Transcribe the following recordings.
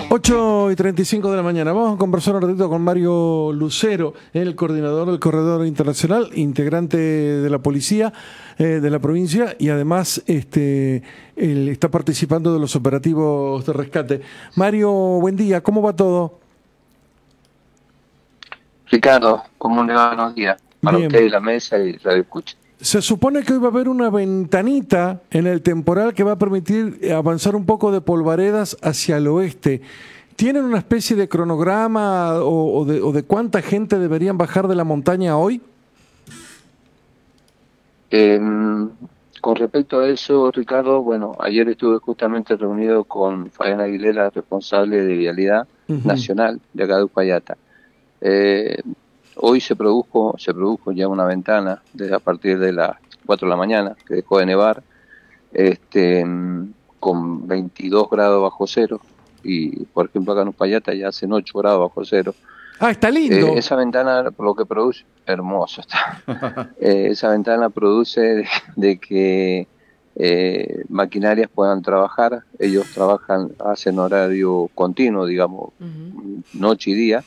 8:35 de la mañana. Vamos a conversar un ratito con Mario Lucero, el coordinador del Corredor Internacional, integrante de la policía de la provincia y además él está participando de los operativos de rescate. Mario, buen día, ¿cómo va todo? Ricardo, ¿cómo le va? Buenos días. Para Bien. usted y la mesa y la escucha. Se supone que hoy va a haber una ventanita en el temporal que va a permitir avanzar un poco de Polvaredas hacia el oeste. ¿Tienen una especie de cronograma o de cuánta gente deberían bajar de la montaña hoy? Con respecto a eso, Ricardo, bueno, ayer estuve justamente reunido con Fabián Aguilera, responsable de Vialidad Nacional de acá de Uspallata. Hoy se produjo ya una ventana desde a partir de las 4 de la mañana, que dejó de nevar, con 22 grados bajo cero, y por ejemplo acá en Uspallata ya hacen 8 grados bajo cero. Ah, está lindo. Esa ventana, por lo que produce, hermoso está. Esa ventana produce de que maquinarias puedan trabajar. Ellos trabajan, hacen horario continuo, digamos, noche y día.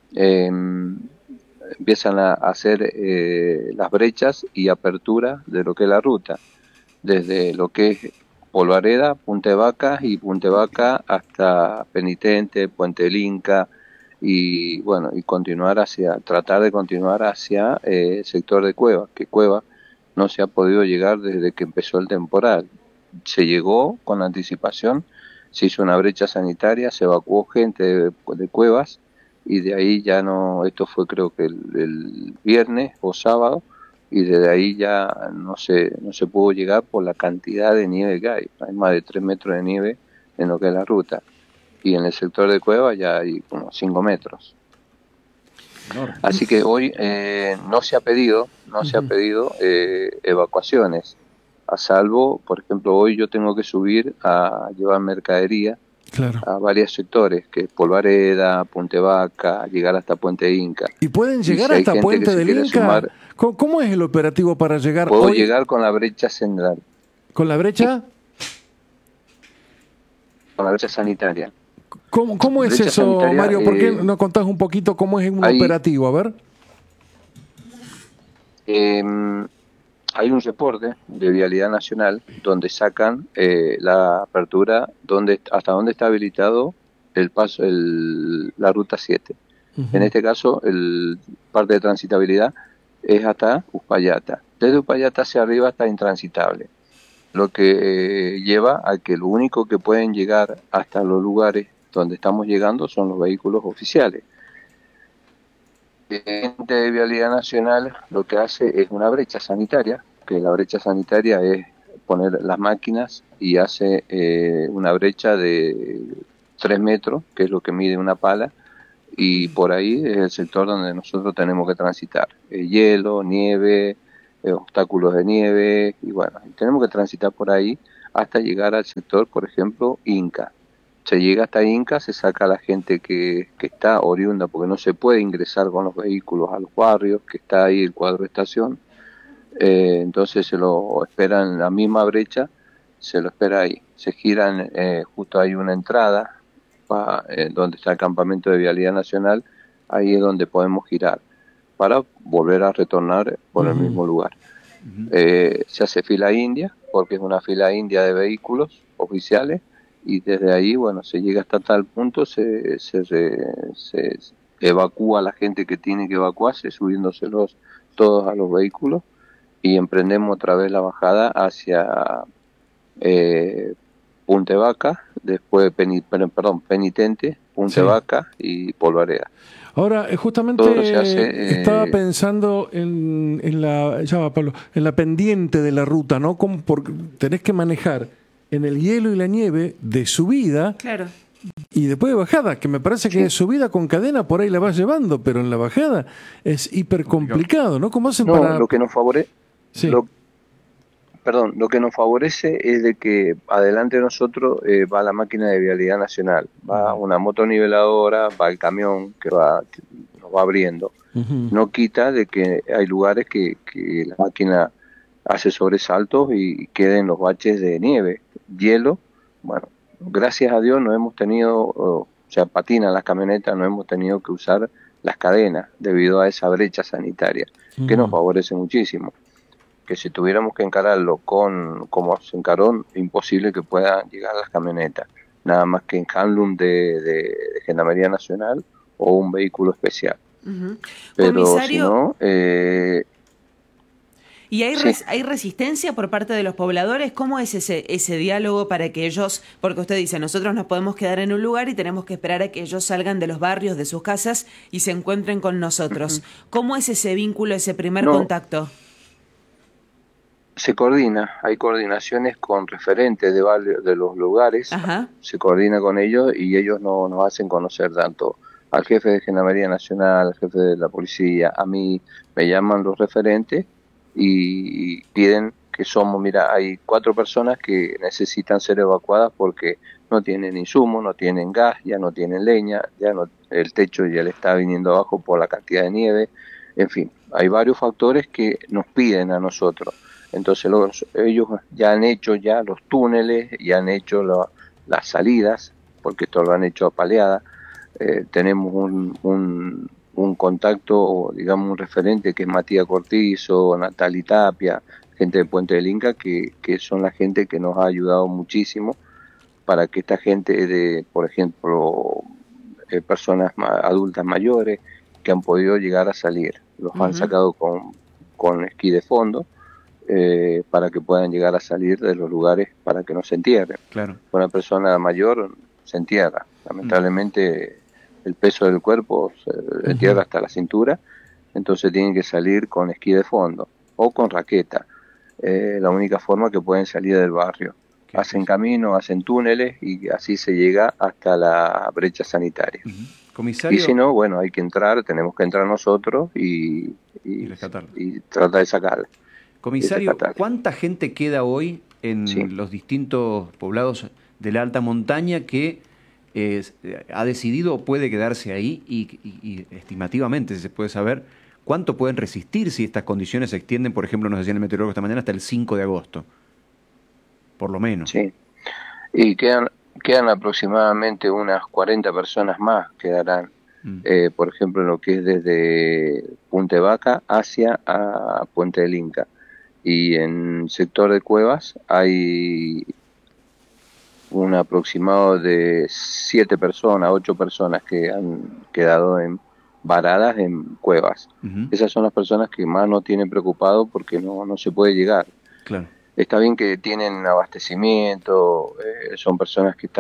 Empiezan a hacer las brechas y apertura de lo que es la ruta, desde lo que es Polvareda, Punta de Vaca y Punta de Vaca hasta Penitente, Puente del Inca, y bueno, y tratar de continuar hacia el sector de Cueva, que Cueva no se ha podido llegar desde que empezó el temporal. Se llegó con anticipación, se hizo una brecha sanitaria, se evacuó gente de Cuevas, y de ahí ya no, esto fue creo que el viernes o sábado, y desde ahí ya no se pudo llegar por la cantidad de nieve que hay más de 3 metros de nieve en lo que es la ruta, y en el sector de Cueva ya hay como 5 metros. Así que hoy no se ha pedido evacuaciones, a salvo, por ejemplo, hoy yo tengo que subir a llevar mercadería. Claro. A varios sectores, que es Polvareda, Punta Vaca, llegar hasta Puente Inca. ¿Y pueden llegar hasta Puente del Inca? ¿Cómo es el operativo para llegar? Puedo llegar con la brecha central. ¿Con la brecha? Con la brecha sanitaria. ¿Cómo es eso, Mario? ¿Por qué no contás un poquito cómo es un operativo? A ver. Hay un reporte de Vialidad Nacional donde sacan la apertura, hasta dónde está habilitado el paso, la ruta 7. En este caso, parte de transitabilidad es hasta Uspallata. Desde Uspallata hacia arriba está intransitable, lo que lleva a que lo único que pueden llegar hasta los lugares donde estamos llegando son los vehículos oficiales. La gente de Vialidad Nacional lo que hace es una brecha sanitaria, que la brecha sanitaria es poner las máquinas y hace una brecha de 3 metros, que es lo que mide una pala, y por ahí es el sector donde nosotros tenemos que transitar. Hielo, nieve, obstáculos de nieve, y bueno, tenemos que transitar por ahí hasta llegar al sector, por ejemplo, Inca. Se llega hasta Inca, se saca a la gente que está oriunda, porque no se puede ingresar con los vehículos a los barrios, que está ahí el cuadro de estación. Entonces se lo espera en la misma brecha, se lo espera ahí. Se giran, justo hay una entrada donde está el campamento de Vialidad Nacional, ahí es donde podemos girar para volver a retornar por el mismo lugar. Se hace fila india, porque es una fila india de vehículos oficiales, y desde ahí, bueno, se llega hasta tal punto, se evacúa a la gente que tiene que evacuarse, subiéndoselos todos a los vehículos, y emprendemos otra vez la bajada hacia Punta Vaca, después Penitente, Punta Vaca y Polvareda. Ahora, justamente estaba pensando en la pendiente de la ruta, ¿no? Porque tenés que manejar en el hielo y la nieve de subida, claro, y después de bajada, que me parece que subida con cadena por ahí la vas llevando, pero en la bajada es hiper complicado, ¿no? ¿Cómo hacen para...? Lo que nos favorece... Lo que nos favorece es de que adelante de nosotros va la máquina de Vialidad Nacional, va una motoniveladora, va el camión que nos va abriendo. No quita de que hay lugares que la máquina hace sobresaltos y queden los baches de nieve, hielo. Bueno, gracias a Dios no hemos tenido sea, patinan las camionetas, no hemos tenido que usar las cadenas debido a esa brecha sanitaria, que nos favorece muchísimo. Que si tuviéramos que encararlo como se encaró, imposible que puedan llegar las camionetas, nada más que en handlum de Gendarmería Nacional o un vehículo especial. Pero Comisario, si no... ¿y hay resistencia por parte de los pobladores? ¿Cómo es ese diálogo para que ellos, porque usted dice, nosotros nos podemos quedar en un lugar y tenemos que esperar a que ellos salgan de los barrios, de sus casas y se encuentren con nosotros? ¿Cómo es ese vínculo, ese primer contacto? Se coordina, hay coordinaciones con referentes de los lugares. Ajá. Se coordina con ellos y ellos nos hacen conocer tanto al jefe de Gendarmería Nacional, al jefe de la policía, a mí, me llaman los referentes y piden que mira, hay 4 personas que necesitan ser evacuadas porque no tienen insumos, no tienen gas, ya no tienen leña, el techo ya le está viniendo abajo por la cantidad de nieve, en fin, hay varios factores que nos piden a nosotros. Entonces ellos ya han hecho los túneles, ya han hecho las salidas, porque esto lo han hecho a paleada. Tenemos un contacto, digamos un referente que es Matías Cortizo, Natali Tapia, gente de Puente del Inca, que son la gente que nos ha ayudado muchísimo para que esta gente por ejemplo, personas adultas mayores que han podido llegar a salir. Los han sacado con esquí de fondo. Para que puedan llegar a salir de los lugares para que no se entierren. Claro. Una persona mayor se entierra. Lamentablemente el peso del cuerpo se entierra hasta la cintura, entonces tienen que salir con esquí de fondo o con raqueta. La única forma que pueden salir del barrio. Hacen camino, hacen túneles y así se llega hasta la brecha sanitaria. Comisario, y si no, bueno, hay que entrar, tenemos que entrar nosotros y tratar de sacarla. Comisario, ¿cuánta gente queda hoy en los distintos poblados de la alta montaña que ha decidido o puede quedarse ahí y estimativamente, si se puede saber, cuánto pueden resistir si estas condiciones se extienden, por ejemplo, nos decían el meteorólogo esta mañana, hasta el 5 de agosto? Por lo menos. Sí, y quedan aproximadamente unas 40 personas más quedarán. Por ejemplo, en lo que es desde Punta Vaca hacia a Puente del Inca. Y en sector de cuevas hay un aproximado de 7 personas, 8 personas que han quedado varadas en cuevas. Esas son las personas que más nos tienen preocupado porque no se puede llegar. Claro. Está bien que tienen abastecimiento, son personas que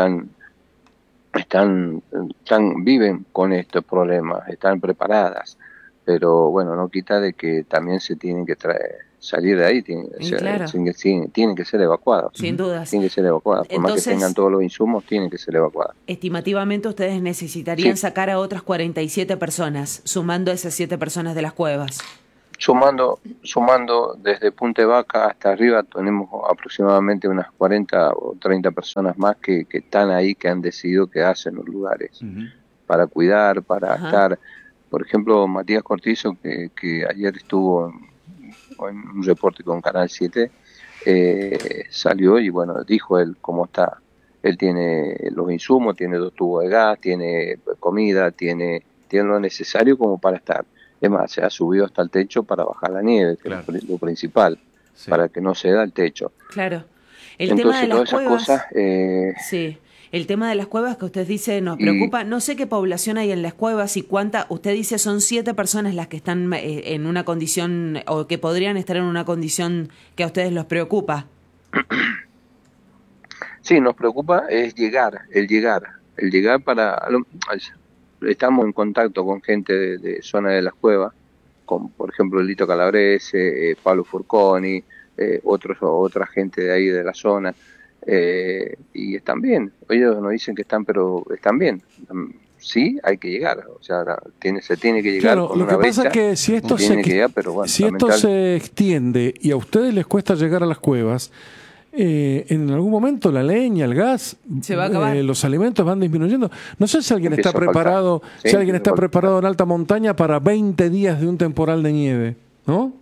viven con estos problemas, están preparadas, pero bueno, no quita de que también se tienen que salir de ahí, tienen que ser evacuados. Sin dudas. Tienen que ser evacuadas, por más que tengan todos los insumos, tienen que ser evacuadas. Estimativamente ustedes necesitarían sacar a otras 47 personas, sumando a esas 7 personas de las cuevas. Sumando desde Punta Vaca hasta arriba tenemos aproximadamente unas 40 o 30 personas más que están ahí, que han decidido quedarse en los lugares para cuidar, para estar. Por ejemplo, Matías Cortizo, que ayer estuvo en un reporte con Canal 7, salió y bueno, dijo él cómo está. Él tiene los insumos, tiene 2 tubos de gas, tiene comida, tiene lo necesario como para estar. Es más, se ha subido hasta el techo para bajar la nieve, que es lo principal, para que no se da el techo. Claro. Entonces, tema de las cuevas, cosas, el tema de las cuevas que usted dice nos preocupa. No sé qué población hay en las cuevas y cuánta. Usted dice son 7 personas las que están en una condición o que podrían estar en una condición que a ustedes los preocupa. Sí, nos preocupa es el llegar para... Estamos en contacto con gente de zona de las cuevas, con por ejemplo Lito Calabrese, Pablo Furconi, otra gente de ahí de la zona, y están bien. Ellos nos dicen que están, pero están bien. Sí, hay que llegar, o sea, se tiene que llegar. Claro, con lo que pasa es que si esto se extiende y a ustedes les cuesta llegar a las cuevas, en algún momento la leña, el gas, se va a acabar. Los alimentos van disminuyendo. No sé si alguien está preparado, preparado en alta montaña para 20 días de un temporal de nieve, ¿no?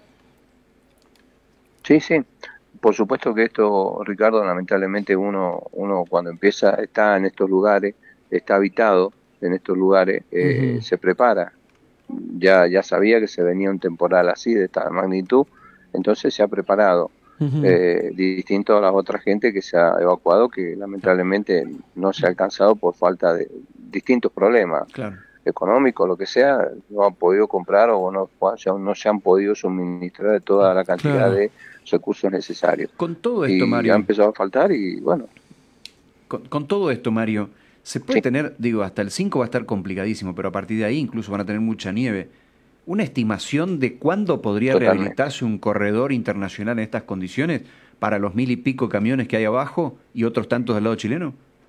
Sí, por supuesto que esto, Ricardo, lamentablemente uno cuando está en estos lugares, está habitado en estos lugares, se prepara. Ya sabía que se venía un temporal así, de esta magnitud, entonces se ha preparado. Distinto a las otras gente que se ha evacuado, que lamentablemente no se ha alcanzado por falta de distintos problemas económicos, lo que sea, no han podido comprar o no se han podido suministrar de toda la cantidad de recursos necesarios. Con todo esto, Mario, ha empezado a faltar y bueno. Con todo esto, Mario, se puede tener, hasta el 5 va a estar complicadísimo, pero a partir de ahí incluso van a tener mucha nieve. ¿Una estimación de cuándo podría rehabilitarse un corredor internacional en estas condiciones para los 1000 y pico camiones que hay abajo y otros tantos del lado chileno?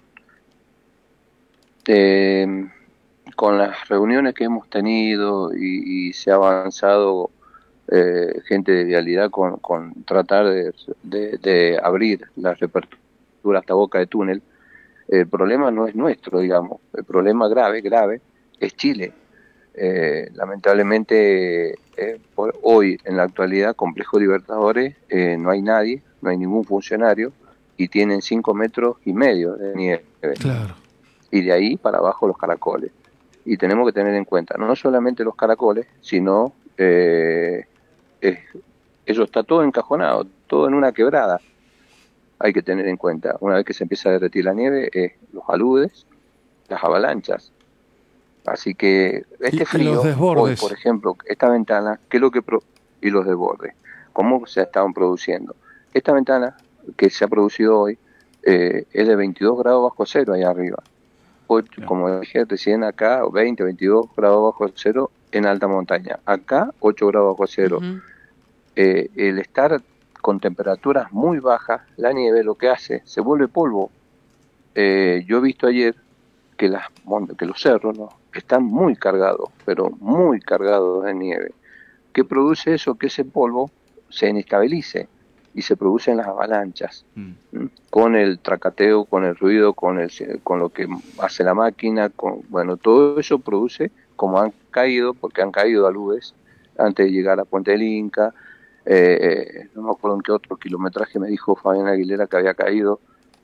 Con las reuniones que hemos tenido y se ha avanzado gente de vialidad con tratar de abrir la reapertura hasta boca de túnel, el problema no es nuestro, digamos. El problema grave es Chile. Lamentablemente por hoy en la actualidad Complejo Libertadores no hay nadie, no hay ningún funcionario y tienen 5,5 metros de nieve. Y de ahí para abajo los caracoles. Y tenemos que tener en cuenta no solamente los caracoles, sino eso está todo encajonado, todo en una quebrada. Hay que tener en cuenta, una vez que se empieza a derretir la nieve, los aludes, las avalanchas. Así que este frío, hoy, por ejemplo, esta ventana, ¿qué es lo que y los desbordes? ¿Cómo se estaban produciendo? Esta ventana que se ha producido hoy es de 22 grados bajo cero allá arriba. Hoy, como dije recién acá, 20, 22 grados bajo cero en alta montaña. Acá, 8 grados bajo cero. El estar con temperaturas muy bajas, la nieve lo que hace, se vuelve polvo. Yo he visto ayer que los cerros están muy cargados, pero muy cargados de nieve. ¿Qué produce eso? Que ese polvo se inestabilice y se producen las avalanchas. Con el tracateo, con el ruido, con lo que hace la máquina, todo eso produce, como han caído, porque han caído aludes antes de llegar a Puente del Inca, no me acuerdo en qué otro kilometraje me dijo Fabián Aguilera que había caído.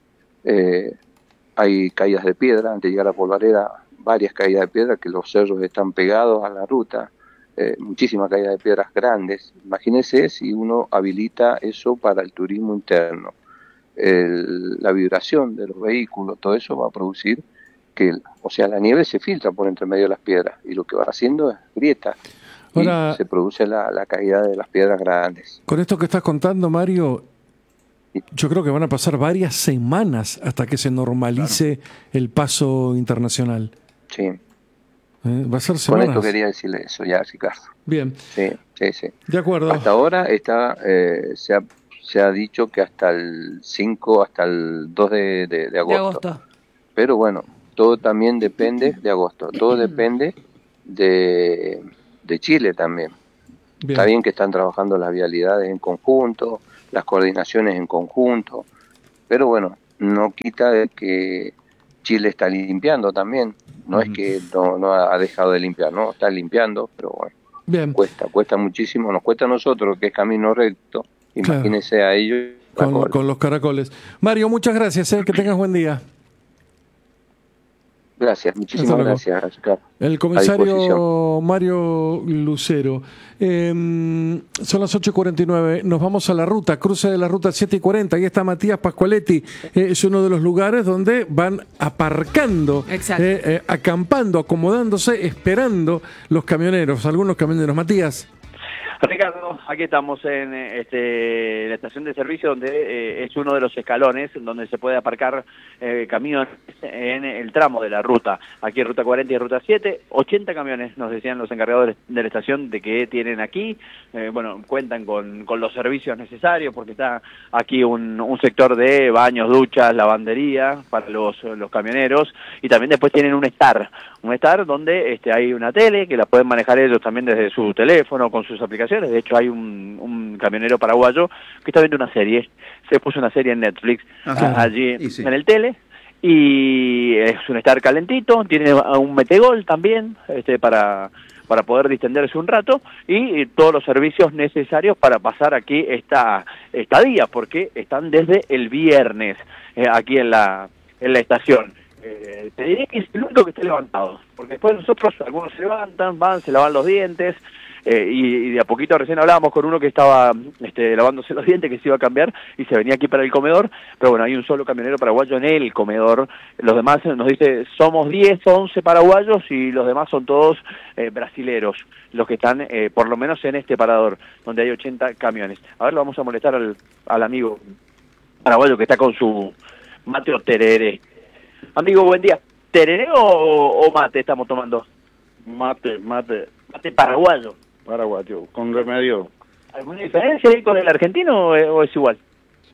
Hay caídas de piedra antes de llegar a Polvareda, varias caídas de piedra, que los cerros están pegados a la ruta, muchísimas caídas de piedras grandes. Imagínense si uno habilita eso para el turismo interno. La vibración de los vehículos, todo eso va a producir la nieve se filtra por entre medio de las piedras y lo que va haciendo es grietas. Ahora, y se produce la caída de las piedras grandes. Con esto que estás contando, Mario, yo creo que van a pasar varias semanas hasta que se normalice el paso internacional. Sí. Va a ser semanas. Con esto quería decirle eso ya, Ricardo. Bien. Sí. De acuerdo. Hasta ahora se ha dicho que hasta el 5, hasta el 2 de agosto. Pero bueno, todo también depende de agosto. Todo depende de Chile también. Bien. Está bien que están trabajando las vialidades en conjunto, las coordinaciones en conjunto, pero bueno, no quita de que Chile está limpiando también. No es que no ha dejado de limpiar, no, está limpiando, pero bueno, bien. Cuesta muchísimo, nos cuesta a nosotros, que es camino recto, imagínense a ellos. Con los caracoles. Mario, muchas gracias, que tengas buen día. Gracias, muchísimas gracias, Ricardo. El comisario Mario Lucero. Son las 8:49. Nos vamos a la ruta, cruce de la ruta 7:40. Ahí está Matías Pascualetti. Es uno de los lugares donde van aparcando, acampando, acomodándose, esperando los camioneros, algunos camioneros. Matías. Ricardo, aquí estamos en la estación de servicio donde es uno de los escalones donde se puede aparcar camiones en el tramo de la ruta. Aquí Ruta 40 y Ruta 7, 80 camiones nos decían los encargados de la estación de que tienen aquí. Cuentan con los servicios necesarios porque está aquí un sector de baños, duchas, lavandería para los camioneros y también después tienen un estar donde hay una tele que la pueden manejar ellos también desde su teléfono con sus aplicaciones. De hecho hay un camionero paraguayo que está viendo una serie, se puso una serie en Netflix allí en el tele y es un estar calentito, tiene un metegol también para poder distenderse un rato y todos los servicios necesarios para pasar aquí esta estadía porque están desde el viernes aquí en la estación. te diré que es el único que esté levantado, porque después nosotros, algunos se levantan, van, se lavan los dientes, y de a poquito recién hablábamos con uno que estaba lavándose los dientes, que se iba a cambiar y se venía aquí para el comedor, pero bueno, hay un solo camionero paraguayo en el comedor. Los demás nos dice, somos 10 o 11 paraguayos y los demás son todos brasileros, los que están por lo menos en este parador, donde hay 80 camiones. A ver, lo vamos a molestar al amigo paraguayo que está con su mate o tereré. Amigo, buen día. ¿Tereré o mate estamos tomando? Mate. Mate paraguayo. Paraguayo, con remedio. ¿Alguna diferencia ahí con el argentino o es igual?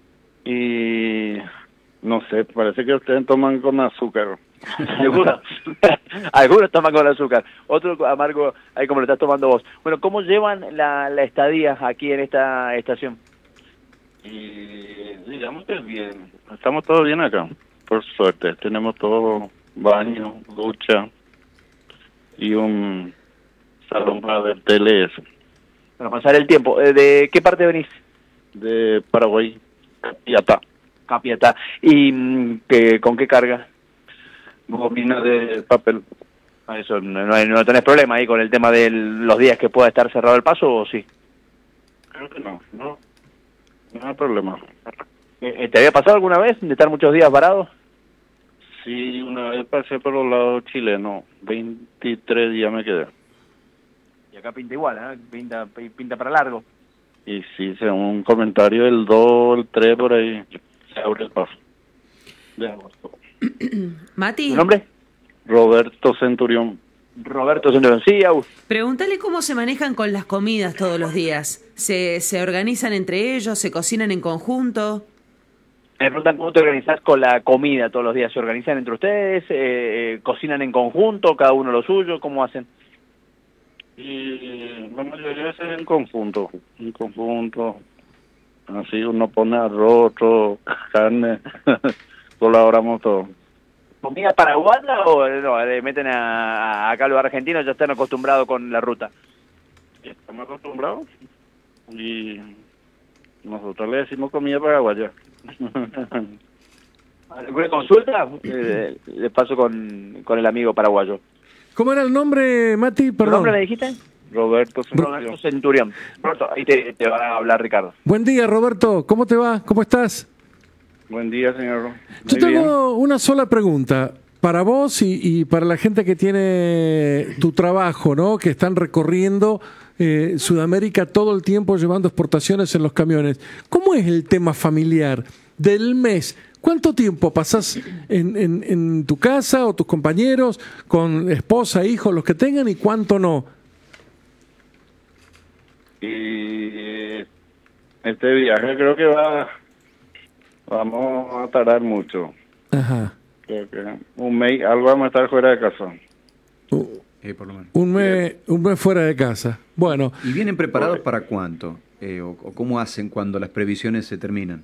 Y no sé, parece que ustedes toman con azúcar. Algunos toman con azúcar, otro amargo, ahí como lo estás tomando vos. Bueno, ¿cómo llevan la estadía aquí en esta estación? Y digamos que bien, estamos todos bien acá, por suerte. Tenemos todo, baño, ducha y un salón para ver tele. Para pasar el tiempo. ¿De qué parte venís? De Paraguay, Capiatá. ¿Y con qué carga? Bobina de papel. Eso, no tenés problema ahí con el tema de los días que pueda estar cerrado el paso, ¿o sí? Creo que no hay problema. ¿Te había pasado alguna vez de estar muchos días varado? Sí, una vez pasé por los lados chilenos, 23 días me quedé. Y acá pinta igual, pinta para largo. Y sí, según un comentario, el 2, el 3, por ahí, se abre el paso. De agosto. Mati. ¿Tu nombre? Roberto Centurión. Sí, Pregúntale cómo se manejan con las comidas todos los días. ¿Se organizan entre ellos? ¿Se cocinan en conjunto? Me preguntan cómo te organizás con la comida todos los días. ¿Se organizan entre ustedes? ¿Cocinan en conjunto, cada uno lo suyo? ¿Cómo hacen? Y la mayoría es en conjunto. Así uno pone arroz, otro carne, colaboramos todos. ¿Comida paraguaya o no, le meten acá los argentinos ya están acostumbrados con la ruta? Estamos acostumbrados y nosotros le decimos comida paraguaya. ¿Alguna consulta? Le paso con el amigo paraguayo. ¿Cómo era el nombre, Mati? Perdón. ¿Tu nombre me dijiste? Roberto Centurión. Roberto, ahí te va a hablar Ricardo. Buen día, Roberto. ¿Cómo te va? ¿Cómo estás? Buen día, señor. Yo tengo una sola pregunta para vos y para la gente que tiene tu trabajo, ¿no? Que están recorriendo Sudamérica todo el tiempo llevando exportaciones en los camiones. ¿Cómo es el tema familiar del mes? ¿Cuánto tiempo pasás en tu casa o tus compañeros con esposa, hijos, los que tengan, y cuánto no? Y este viaje creo que vamos a tardar mucho. Ajá. Creo que un mes, algo vamos a estar fuera de casa. Por lo menos. Un mes fuera de casa. Bueno. ¿Y vienen preparados para cuánto? ¿O cómo hacen cuando las previsiones se terminan?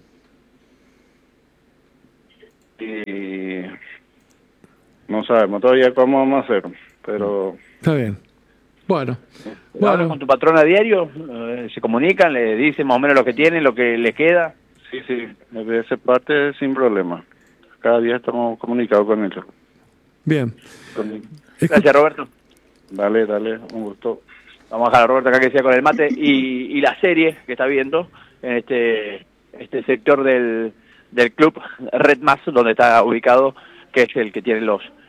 Y no sabemos todavía cómo vamos a hacer, pero... Está bien. Bueno. ¿Hablas con tu patrón a diario? ¿Se comunican? ¿Le dicen más o menos lo que tienen, lo que les queda? Sí, de esa parte sin problema. Cada día estamos comunicados con ellos. Bien. Gracias, Roberto. Dale, un gusto. Vamos a dejar a Roberto acá que decía con el mate y la serie que está viendo en este sector del club Red Más, donde está ubicado, que es el que tiene los